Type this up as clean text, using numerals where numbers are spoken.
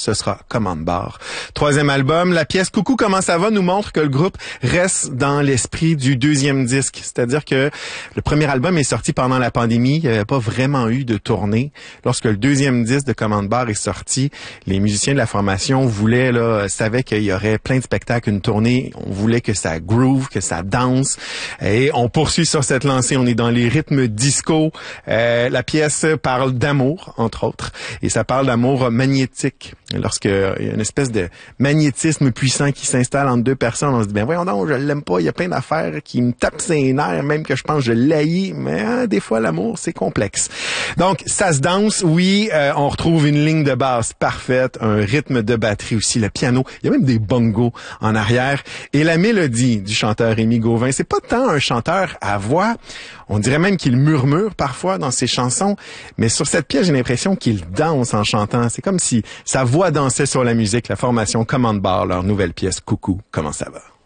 ce sera Commande Bar. Troisième album, la pièce Coucou comment ça va nous montre que le groupe reste dans l'esprit du deuxième disque. C'est-à-dire que le premier album est sorti pendant la pandémie, il n'y avait pas vraiment eu de tournée. Lorsque le deuxième disque de Commande Bar est sorti, les musiciens de la formation savaient qu'il y aurait plein de spectacles, une tournée. On voulait que ça groove, que ça danse. Et on poursuit sur cette lancée. On est dans les rythmes disco. La pièce parle d'amour, entre autres. Et ça parle d'amour magnétique. Lorsqu'il y a une espèce de magnétisme puissant qui s'installe entre deux personnes, on se dit, ben voyons donc, je l'aime pas. Il y a plein d'affaires qui me tapent ses nerfs, même que je pense que je l'haïs. Mais des fois, l'amour, c'est complexe. Donc, ça se danse. Oui, on retrouve une ligne de basse parfaite, un rythme de batterie aussi, le piano. Il y a même des bongos en arrière. Et la mélodie du chanteur Rémi Gauvin, c'est pas tant un chanteur à voix. On dirait même qu'il murmure parfois dans ses chansons. Mais sur cette pièce, j'ai l'impression qu'il danse en chantant. C'est comme si sa voix dansait sur la musique. La formation Commande Bar, leur nouvelle pièce Coucou, comment ça va?